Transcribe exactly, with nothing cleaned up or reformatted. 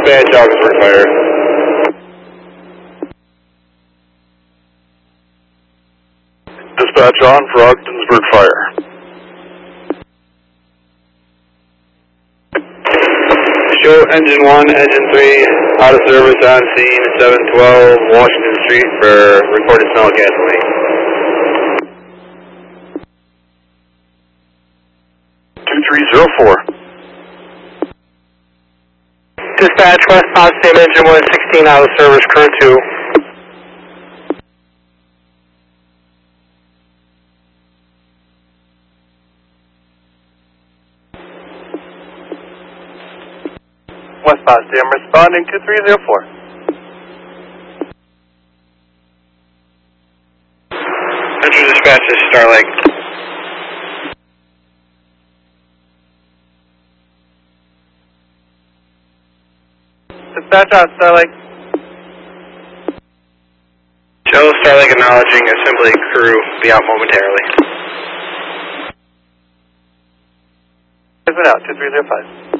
Dispatch, Augsburg Fire. Dispatch on for Ogdensburg Fire. Show engine one, engine three, out of service on scene, seven twelve Washington Street for reported smell of gasoline. two three zero four. Dispatch, West Potsdam, engine one sixteen, out of service, current two. West Potsdam, responding two three zero four. Central Dispatch, this is Starlight. Dispatch on Starlight. Show Starlight acknowledging assembly crew be out momentarily. Has been out, two three zero five.